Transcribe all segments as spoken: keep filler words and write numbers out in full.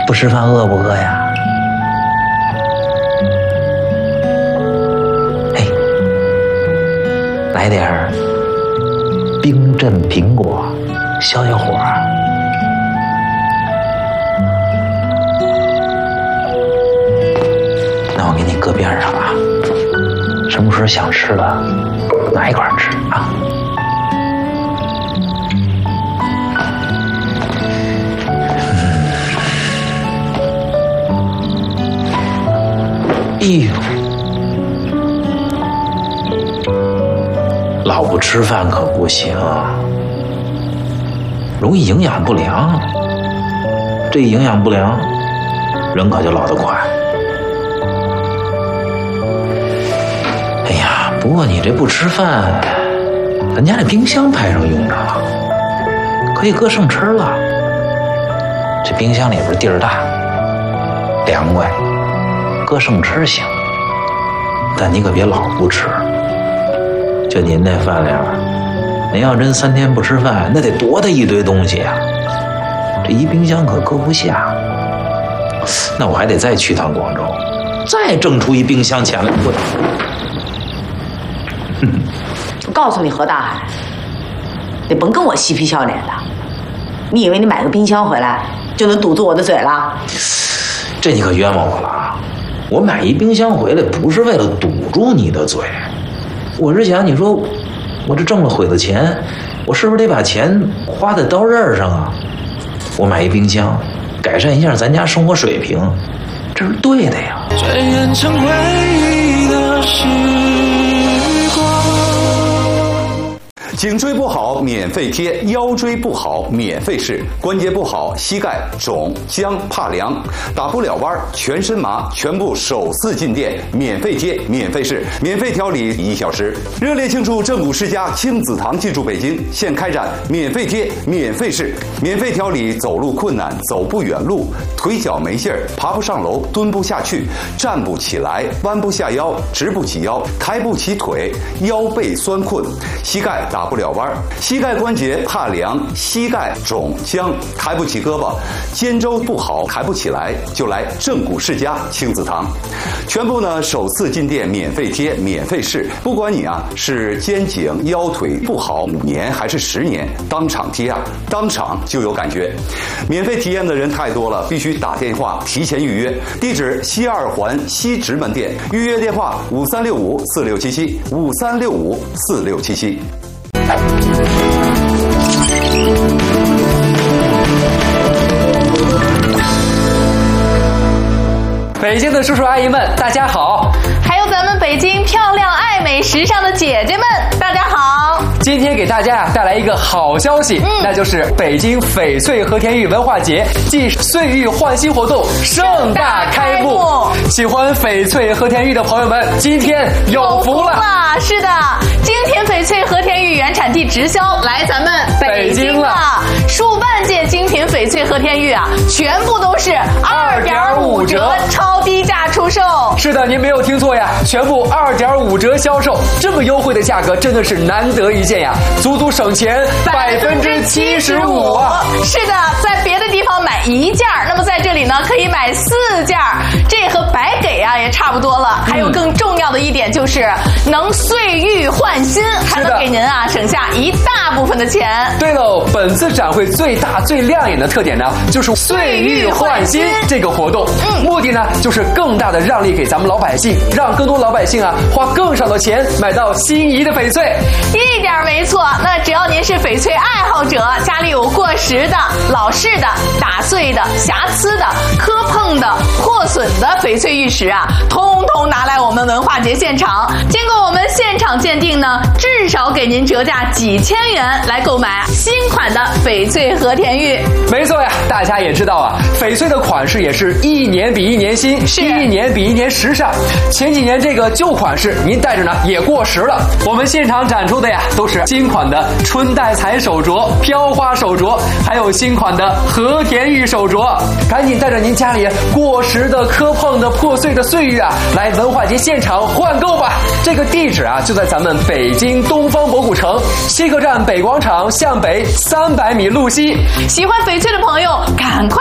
不吃饭饿不饿呀？哎，来点儿冰镇苹果，消消火。那我给你搁边上啊，什么时候想吃了，拿一块吃啊。哎呦，老不吃饭可不行，容易营养不良。这营养不良，人可就老得快。哎呀，不过你这不吃饭，咱家这冰箱派上用场了，可以搁剩吃了。这冰箱里边地儿大，凉快。搁剩吃行，但你可别老不吃。就您那饭量，您要真三天不吃饭，那得多大一堆东西啊！这一冰箱可搁不下。那我还得再去趟广州，再挣出一冰箱钱来。我， 我告诉你何大海，你甭跟我嬉皮笑脸的。你以为你买个冰箱回来就能堵住我的嘴了？ 这你可冤枉我了啊！我买一冰箱回来不是为了堵住你的嘴，我是想你说我这挣了毁了钱，我是不是得把钱花在刀刃上啊？我买一冰箱，改善一下咱家生活水平，这是对的呀。 转眼成回忆的时光。 颈椎不好免费贴，腰椎不好免费试，关节不好膝盖肿僵怕凉，打不了弯全身麻，全部首次进店免费贴免费试，免费调理一小时。热烈庆祝正骨世家亲子堂进驻北京，现开展免费贴免费试，免费调理走路困难、走不远路、腿脚没劲儿、爬不上楼、蹲不下去、站不起来、弯不下腰、直不起腰、抬不起腿、腰背酸困、膝盖打不了弯，膝盖关节怕凉，膝盖肿僵，抬不起胳膊，肩周不好，抬不起来，就来正骨世家亲子堂。全部呢首次进店免费贴免费试，不管你啊是肩颈腰腿不好五年还是十年，当场贴啊，当场就有感觉。免费体验的人太多了，必须打电话提前预约。地址西二环西直门店，预约电话五三六五四六七七五三六五四六七七。 北京的叔叔阿姨们，大家好！ 还有咱们北京漂亮、爱美、时尚的姐姐们，大家好！ 今天给大家呀带来一个好消息，嗯、那就是北京翡翠和田玉文化节暨岁玉焕新活动盛大开幕。喜欢翡翠和田玉的朋友们，今天有福了！ 是的，精品翡翠和田玉原产地直销来咱们北京了，数万件精品翡翠和田玉啊，全部都是二点五折超低价出售。 是的，您没有听错呀，全部二点五折销售，这么优惠的价格真的是难得一见呀，足足省钱百分之七十五啊！ 是的，在别的地方买一件，那么在这里呢可以买四件，这和白给啊也差不多了。还有更重要的一点就是能岁玉焕新，还能给您啊省下一大部分的钱。 对喽，本次展会最大最亮眼的特点呢，就是岁玉焕新这个活动，嗯，目的呢就是更大的让利给咱们老百姓，让更多老百姓啊花更少的钱买到心仪的翡翠。 一点没错，那只要您是翡翠爱好者，家里有过时的、老式的、打碎的、瑕疵的、磕碰的、破损的翡翠玉石啊，通通拿来我们文化节现场，经过我们现场鉴定呢，至少给您折价几千元来购买新款的翡翠和田玉。 没错呀，大家也知道啊，翡翠的款式也是一年比一年新，是一年比一年时尚。前几年这个旧款式您戴着呢也过时了，我们现场展出的呀都是新款的春带彩手镯、飘花手镯，还有新款的和田玉手镯。赶紧带着您家里过时的、磕碰的、破碎的岁玉啊，来文化节现场换购吧。这个地址啊就在咱们北京东方博古城西客站北广场向北三百米路西。 喜欢翡翠的朋友，赶快来我们的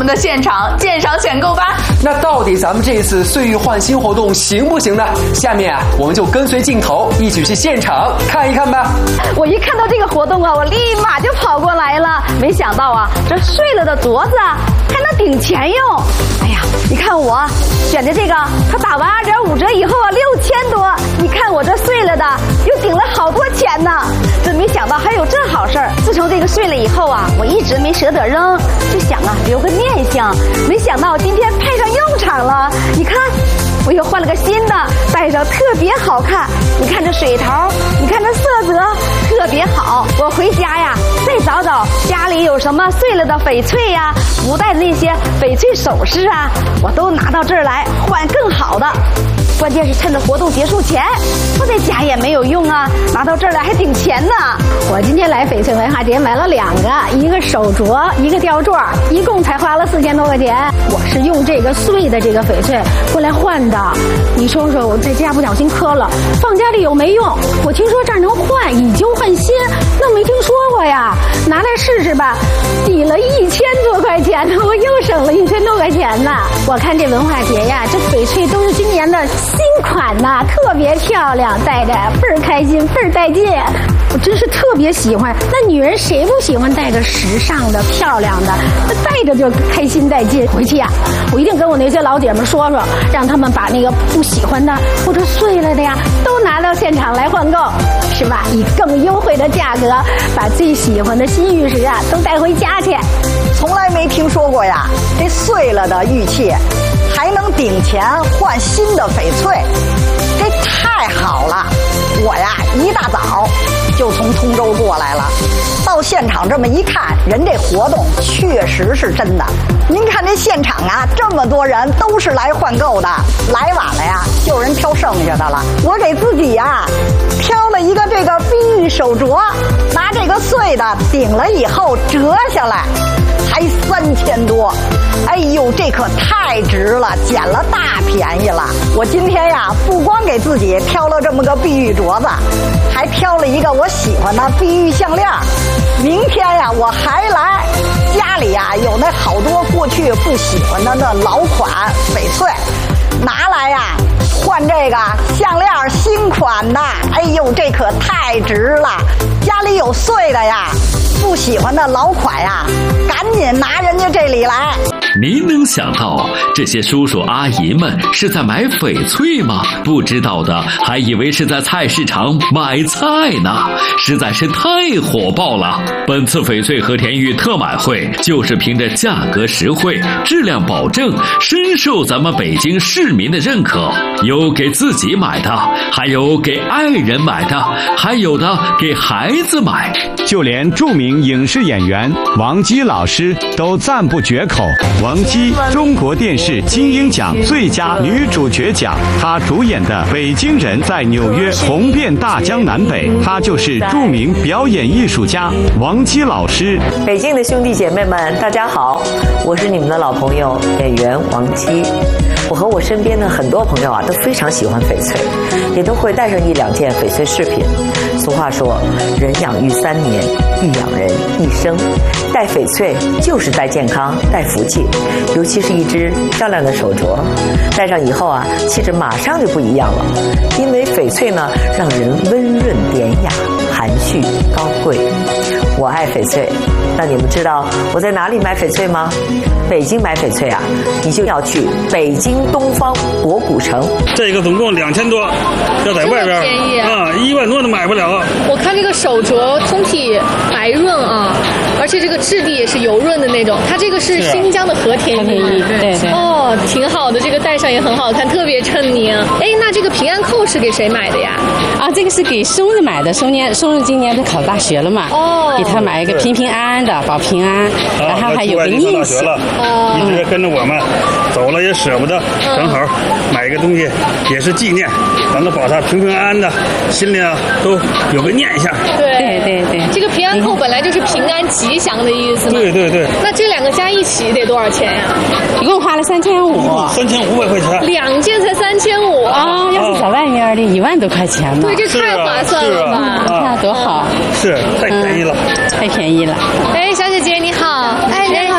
的现场鉴赏选购吧。 那到底咱们这次岁玉换新活动行不行呢？下面啊，我们就跟随镜头一起去现场看一看吧。 我一看到这个活动啊，我立马就跑过来了。没想到啊，这碎了的镯子啊还能顶钱用。哎呀，你看我选的这个，它打完二点五折以后啊，六千多。你看我这碎了的，又顶了好多钱呢。真没想到还有这好事儿。自从这个碎了以后啊，我一直没舍得扔，就想啊留个念想。没想到今天派上用场了。你看，我又换了个新的，戴上特别好看。你看这水头，你看这色泽特别好。我回家呀，再找找家里有什么碎了的翡翠呀、不戴的那些翡翠首饰啊，我都拿到这儿来换更好的。关键是趁着活动结束前，我在家也没有用啊，拿到这儿来还顶钱呢。我今天来翡翠文化节买了两个，一个手镯，一个吊坠，一共才花了四千多块钱。我是用这个碎的这个翡翠过来换的。你说说，我在家不小心磕了，放家里有没用？我听说这儿能换以旧换新，那没听说过呀。拿来试试吧，抵了一千多块钱呢，我又省了一千多块钱呢。我看这文化节呀，这翡翠都是今年的新款呐，特别漂亮，戴着倍儿开心，倍儿带劲。我真是特别喜欢。那女人谁不喜欢戴个时尚的、漂亮的？那戴着就开心带劲。回去呀、啊，我一定跟我那些老姐们说说，让他们把那个不喜欢的或者碎了的呀，都拿到现场来换购，是吧？以更优惠的价格，把最喜欢的新玉石啊都带回家去。 从来没听说过呀，这碎了的玉器还能顶钱换新的翡翠，这太好了！我呀一大早就从通州过来了，到现场这么一看，人这活动确实是真的。您看这现场啊，这么多人都是来换购的，来晚了呀，就有人挑剩下的了。我给自己呀挑了一个这个碧玉手镯，拿这个碎的顶了以后折下来，才三千多。哎呦，这可太值了，捡了大便宜了。我今天呀，不光给自己挑了这么个碧玉镯子，还挑了一个我喜欢的碧玉项链。明天呀，我还来，家里呀有那好多过去不喜欢的那老款翡翠，拿来呀换这个项链新款的。哎呦，这可太值了！家里有碎的呀，不喜欢的老款呀，赶紧拿人家这里来。 您能想到这些叔叔阿姨们是在买翡翠吗？不知道的还以为是在菜市场买菜呢，实在是太火爆了。本次翡翠和田玉特买会就是凭着价格实惠、质量保证，深受咱们北京市民的认可。有给自己买的，还有给爱人买的，还有的给孩子买。 就连著名影视演员王姬老师都赞不绝口。王姬，中国电视金鹰奖最佳女主角奖，她主演的《北京人》在纽约红遍大江南北。她就是著名表演艺术家王姬老师。 北京的兄弟姐妹们，大家好，我是你们的老朋友演员王姬。我和我身边的很多朋友啊，都非常喜欢翡翠，也都会带上一两件翡翠饰品。俗话说，人养育三年，玉养人一生。戴翡翠就是带健康、带福气，尤其是一只漂亮的手镯，戴上以后啊，气质马上就不一样了。因为翡翠呢，让人温润典雅、含蓄高贵。我爱翡翠，那你们知道我在哪里买翡翠吗？北京买翡翠啊，你就要去北京东方博古城。 这个总共两千多，要在外边便宜啊，一万多都买不了。 我看这个手镯通体白润啊，而且这个质地也是油润的那种。它这个是新疆的和田玉， 对对。 哦，挺好的，这个戴上也很好看，特别衬您。哎，那这个平安扣是给谁买的呀？ 啊，这个是给松子买的。松年松子今年不考大学了嘛？哦。给他买一个平平安安的，保平安，然后还有个念想。 哦。一直跟着我们走了也舍不得，正好买一个东西也是纪念，咱们保他平平安安的，心里啊都有个念想。 对对对， 这个平安扣本来就是平安吉祥的意思嘛。 对对对。 那这两个加一起得多少钱呀？ 一共花了三千五。 三千五百块钱。 两件才三千五啊！要是在外面的，一万多块钱呢。 对，这太划算了吧？ 你看多好。 是，太便宜了， 太便宜了。 哎，小姐姐你好。 哎，你好你好。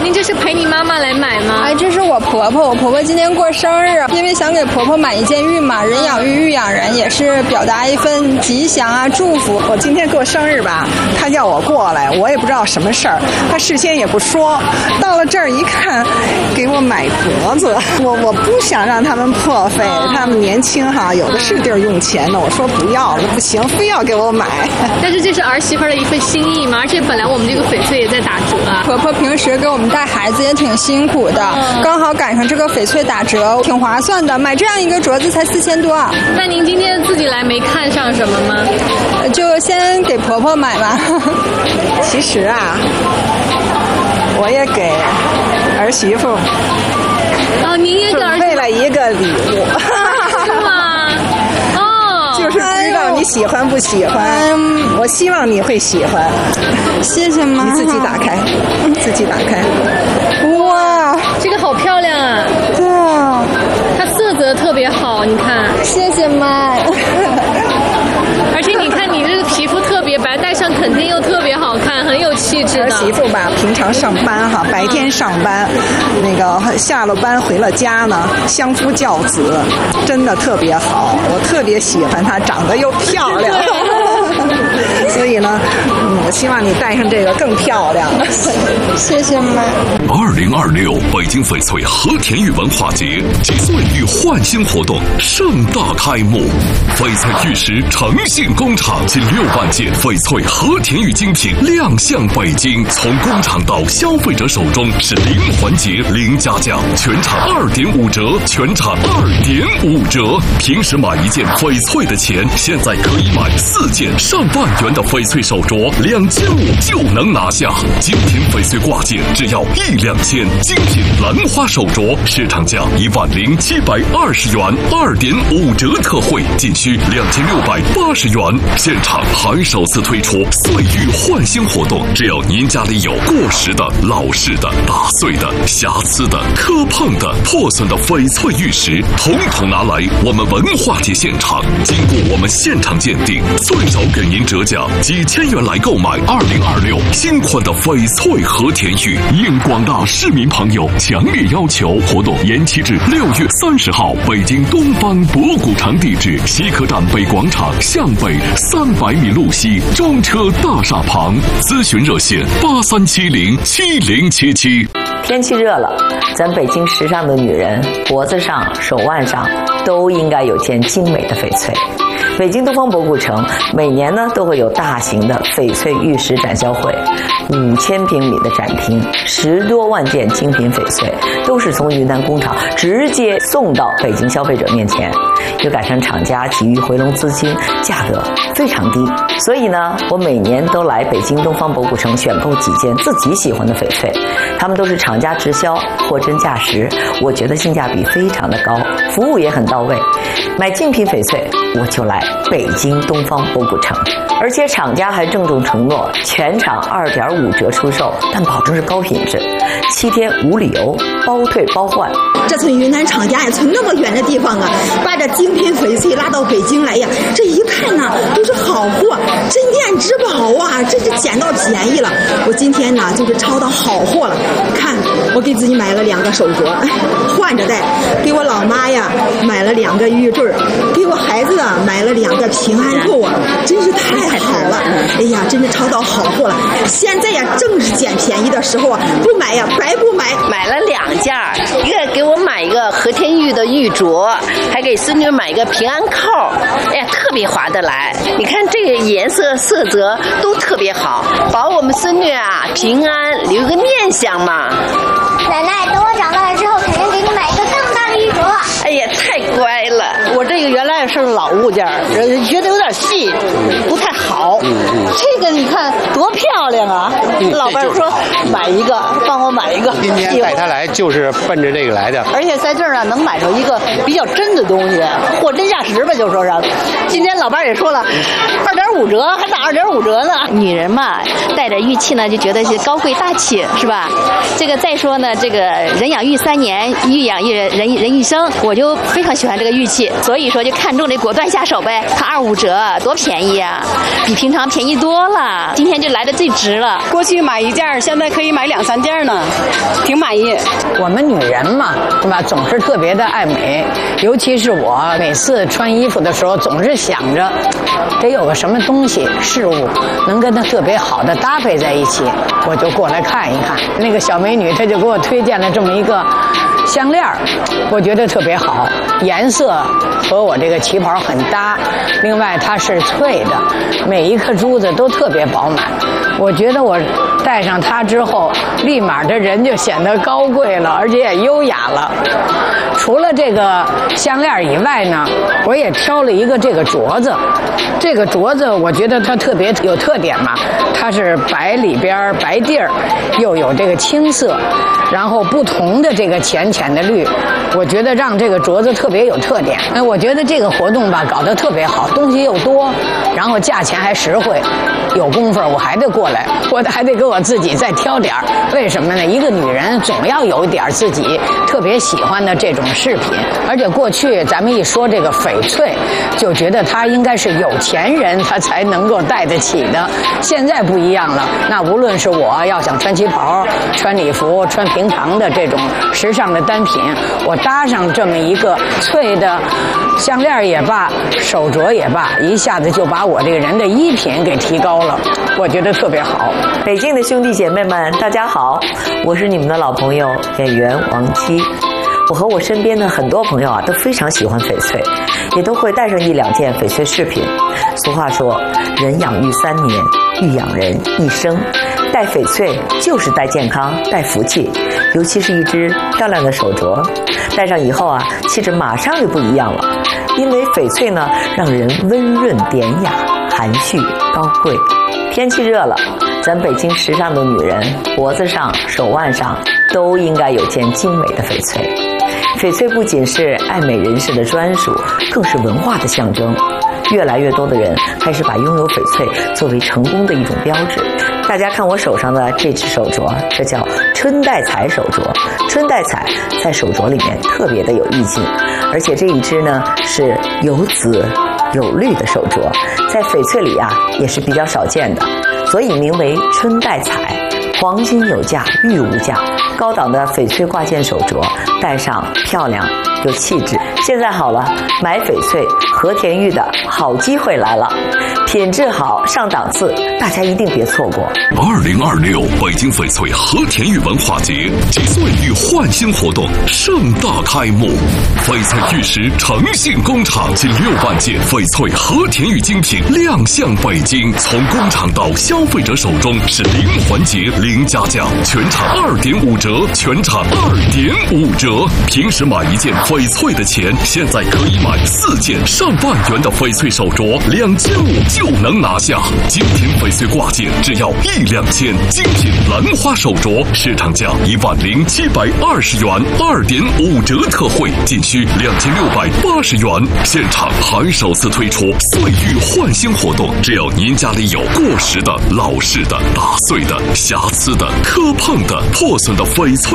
您这是陪你妈妈来买吗？ 哎，这是我婆婆，我婆婆今天过生日，因为想给婆婆买一件玉嘛，人养玉，玉养人，也是表达一份吉祥啊祝福。 我今天过生日吧，她叫我过来，我也不知道什么事儿，她事先也不说，到了这儿一看，给我买镯子，我我不想让他们破费，他们年轻哈，有的是地儿用钱的，我说不要了，不行，非要给我买。 但是这是儿媳妇的一份心意嘛，而且本来我们这个翡翠也在打折啊。 婆婆平时给我们带孩子也挺辛苦的，嗯、刚好赶上这个翡翠打折，挺划算的。买这样一个镯子才四千多。 那您今天自己来没看上什么吗？ 就先给婆婆买吧。 其实啊，我也给儿媳妇哦，您也给儿媳妇准备了一个礼物。 是吗？哦， 就是不知道你喜欢不喜欢，嗯、我希望你会喜欢。 谢谢妈妈。 你自己打开，自己打开。 哇， 这个好漂亮啊！ 对啊， 它色泽特别好，你看。 谢谢妈。 而且你看你这个皮肤特别白，戴上肯定又特别好看，很有气质的。 儿媳妇吧，平常上班哈，白天上班，那个下了班回了家呢，相夫教子，真的特别好，我特别喜欢她，长得又漂亮。所以呢，嗯，我希望你戴上这个更漂亮。 谢谢妈。 二零二六北京翡翠和田玉文化节及岁玉焕新活动盛大开幕，翡翠玉石诚信工厂近六万件翡翠和田玉精品亮相北京，从工厂到消费者手中是零环节零加价，全场二点五折，全场二点五折。平时买一件翡翠的钱，现在可以买四件上万元的翡翠手镯，两千五就能拿下。精品翡翠挂件只要一两千，精品兰花手镯市场价一万零七百二十元，二点五折特惠，仅需两千六百八十元。现场还首次推出岁玉焕新活动，只要您家里有过时的、老式的、打碎的、瑕疵的、磕碰的、破损的翡翠玉石，统统拿来我们文化节现场，经过我们现场鉴定，最少给您折价几千元来购买二零二六新款的翡翠和田玉。应广大市民朋友强烈要求，活动延期至六月三十号。北京东方博古城地址：西客站北广场向北三百米路西中车大厦旁。咨询热线：八三七零七零七七。 天气热了，咱北京时尚的女人脖子上、手腕上都应该有件精美的翡翠。北京东方博古城每年呢都会有大型的翡翠玉石展销会，五千平米的展厅，十多万件精品翡翠都是从云南工厂直接送到北京消费者面前，又赶上厂家急于回笼资金，价格非常低，所以呢，我每年都来北京东方博古城选购几件自己喜欢的翡翠，他们都是厂家直销，货真价实，我觉得性价比非常的高，服务也很到位。买精品翡翠，我就来北京东方博古城，而且厂家还郑重承诺全场二点五折出售，但保证是高品质，七天无理由，包退包换。 这从云南厂家呀，从那么远的地方啊，把这精品翡翠拉到北京来呀，这一看呢都是好货，镇店之宝啊，这是捡到便宜了。我今天呢就是抄到好货了，看我给自己买了两个手镯，换着戴，给我老妈呀买了两个玉坠，给我孩子啊买了两个平安扣啊，真是太好了！哎呀，真是抄到好货了。现在呀正是捡便宜的时候啊，不买呀白不买。 买了两件，一个给我买一个和田玉的玉镯，还给孙女买一个平安扣，哎呀，特别划得来。你看这个颜色色泽都特别好，保我们孙女啊平安，留个念想嘛。 奶奶，等我长大了之后，肯定给你买一个更大的玉镯。 哎呀，太乖了！ 我这个原来是老物件，觉得有点细，不太好。这个你看多漂亮啊！老伴说买一个，帮我买一个。 今天带他来就是奔着这个来的。 而且在这儿啊，能买着一个比较真的东西，货真价实吧，就说是。今天老伴也说了，二点五折，还打二点五折呢。 女人嘛，带着玉器呢，就觉得是高贵大气，是吧？这个再说呢，这个人养玉三年，玉养一人人人一生，我就非常喜欢这个玉器，所以说就看中这果断下手呗。它二五折，多便宜啊，比平常便宜多了。今天就来的最值了。 过去买一件，现在可以买两三件呢，挺满意。 我们女人嘛，是吧，总是特别的爱美，尤其是我每次穿衣服的时候，总是想着得有个什么东西事物能跟它特别好的搭配在一起，我就过来看一看。那个小美女她就给我推荐了这么一个项链，我觉得特别好，颜色和我这个旗袍很搭，另外它是脆的，每一颗珠子都特别饱满。我觉得我戴上它之后，立马这人就显得高贵了，而且也优雅了。除了这个项链以外呢，我也挑了一个这个镯子。这个镯子我觉得它特别有特点嘛，它是白里边白地儿，又有这个青色，然后不同的这个浅浅的绿，我觉得让这个镯子特别有特点。哎，我觉得这个活动吧搞得特别好，东西又多，然后价钱还实惠。有功夫我还得过来，我还得给我自己再挑点儿。为什么呢？一个女人总要有一点自己特别喜欢的这种饰品，而且过去咱们一说这个翡翠，就觉得它应该是有钱人他才能够戴得起的。现在不一样了，那无论是我要想穿旗袍、穿礼服、穿平常的这种时尚的单品，我搭上这么一个翠的项链也罢，手镯也罢，一下子就把我这个人的衣品给提高了，我觉得特别好。 北京的兄弟姐妹们，大家好，我是你们的老朋友演员王姬。我和我身边的很多朋友啊，都非常喜欢翡翠，也都会带上一两件翡翠饰品。俗话说，人养玉三年，玉养人一生。戴翡翠就是带健康、带福气，尤其是一只漂亮的手镯，戴上以后啊，气质马上就不一样了。因为翡翠呢，让人温润典雅、含蓄高贵。天气热了，咱北京时尚的女人脖子上、手腕上都应该有件精美的翡翠。翡翠不仅是爱美人士的专属，更是文化的象征。越来越多的人开始把拥有翡翠作为成功的一种标志。大家看我手上的这只手镯，这叫春带彩手镯。春带彩在手镯里面特别的有意境，而且这一只呢是有紫有绿的手镯，在翡翠里啊也是比较少见的，所以名为春带彩。黄金有价，玉无价，高档的翡翠挂件手镯，戴上漂亮有气质。现在好了，买翡翠和田玉的好机会来了，品质好，上档次，大家一定别错过。 二零二六北京翡翠和田玉文化节几岁玉焕新活动盛大开幕，翡翠玉石诚信工厂近六万件翡翠和田玉精品亮相北京，从工厂到消费者手中是零环节零加价，全场二点五折，全场二点五折。平时买一件翡翠的钱，现在可以买四件上万元的翡翠手镯，两千五就能拿下。精品翡翠挂件只要一两千，精品兰花手镯市场价一万零七百二十元，二点五折特惠，仅需两千六百八十元。现场还首次推出岁玉焕新活动，只要您家里有过时的、老式的、打碎的、瑕疵的、磕碰的、破损的翡翠